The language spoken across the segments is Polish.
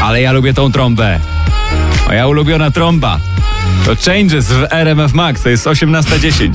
Ale ja lubię tą trąbę. Moja ulubiona trąba. To Changes w RMF Max. To jest 18:10.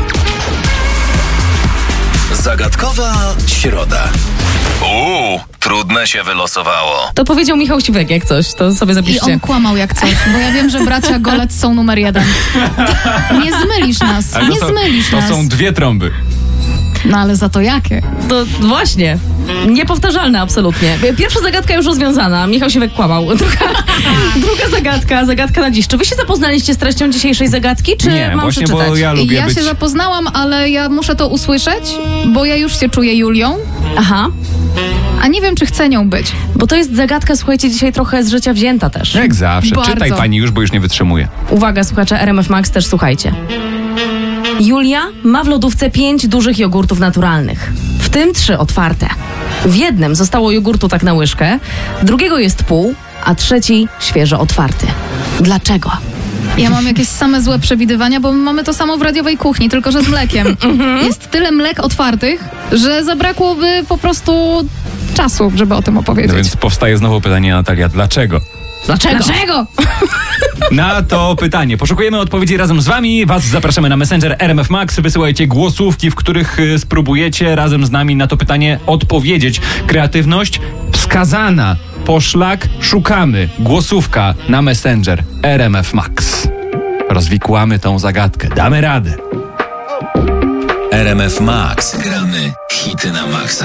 Zagadkowa środa. Trudne się wylosowało. To powiedział Michał Siwek jak coś, to sobie I zapiszcie. on kłamał jak coś, bo ja wiem, że bracia Golec są numer 1. Nie zmylisz nas, Ale nie zmylisz to nas. są dwie trąby. No ale za to jakie? To właśnie. Niepowtarzalne absolutnie. Pierwsza zagadka już rozwiązana. Michał Siwek kłamał. Druga zagadka na dziś. Czy wy się zapoznaliście z treścią dzisiejszej zagadki, czy Nie, mam właśnie, przeczytać? bo ja lubię Ja być... się zapoznałam, ale ja muszę to usłyszeć, bo ja już się czuję Julią, Aha, a nie wiem, czy chcę nią być. bo to jest zagadka, słuchajcie, dzisiaj trochę z życia wzięta też. Jak zawsze. Bardzo. Czytaj pani już, bo już nie wytrzymuję. Uwaga, słuchacze RMF Max, też słuchajcie. Julia ma w lodówce 5 dużych jogurtów naturalnych, w tym 3 otwarte. W jednym zostało jogurtu tak na łyżkę, drugiego jest pół, a trzeci świeżo otwarty. Dlaczego? Ja mam jakieś same złe przewidywania, bo mamy to samo w radiowej kuchni, tylko że z mlekiem. Jest tyle mlek otwartych, że zabrakłoby po prostu czasu, żeby o tym opowiedzieć. No więc powstaje znowu pytanie, Natalia, dlaczego? Dlaczego? Na to pytanie poszukujemy odpowiedzi razem z wami. Was zapraszamy na Messenger RMF Max. Wysyłajcie głosówki, w których spróbujecie razem z nami na to pytanie odpowiedzieć. Kreatywność wskazana. Poszlak szukamy. Głosówka na Messenger RMF Max. Rozwikłamy tą zagadkę. Damy radę. RMF Max. Gramy hity na maksa.